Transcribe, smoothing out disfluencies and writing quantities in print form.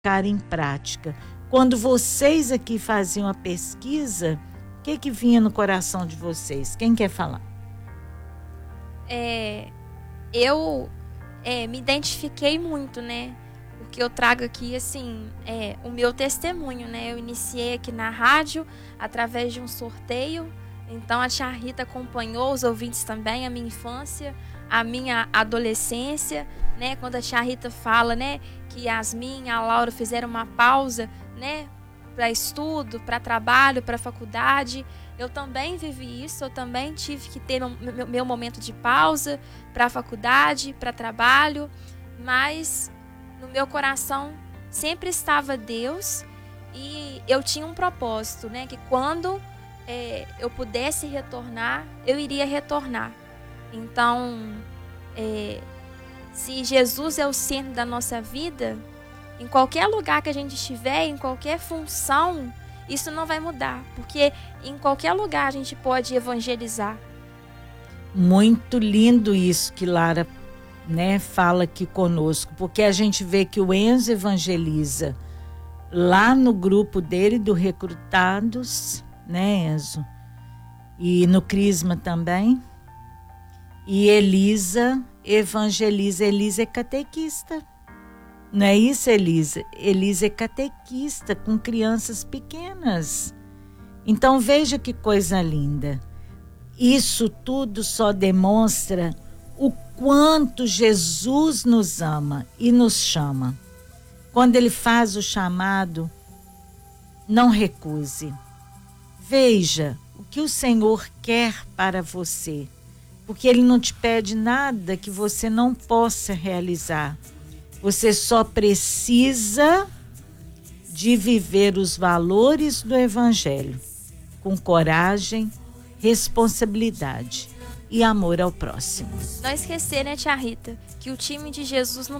colocar em prática. Quando vocês aqui faziam a pesquisa, o que vinha no coração de vocês? Quem quer falar? Eu me identifiquei muito, né? Porque eu trago aqui, assim, o meu testemunho, né? Eu iniciei aqui na rádio através de um sorteio. Então a tia Rita acompanhou os ouvintes também, a minha infância, a minha adolescência, né? Quando a tia Rita fala, né, que Yasmin e a Laura fizeram uma pausa, né, para estudo, para trabalho, para faculdade, eu também vivi isso, eu também tive que ter meu momento de pausa para a faculdade, para trabalho, mas no meu coração sempre estava Deus e eu tinha um propósito, né, que quando eu pudesse retornar, eu iria retornar. Então, se Jesus é o centro da nossa vida, em qualquer lugar que a gente estiver, em qualquer função, isso não vai mudar, porque em qualquer lugar a gente pode evangelizar. Muito lindo isso que Lara, né, fala aqui conosco, porque a gente vê que o Enzo evangeliza lá no grupo dele do Recrutados, né, Enzo? E no Crisma também. E Elisa evangeliza. Elisa é catequista. Não é isso, Elisa? Elisa é catequista com crianças pequenas. Então veja que coisa linda. Isso tudo só demonstra o quanto Jesus nos ama e nos chama. Quando ele faz o chamado, não recuse. Veja o que o Senhor quer para você, porque ele não te pede nada que você não possa realizar. Você só precisa de viver os valores do Evangelho com coragem, responsabilidade e amor ao próximo. Não esquecer, né, tia Rita, que o time de Jesus não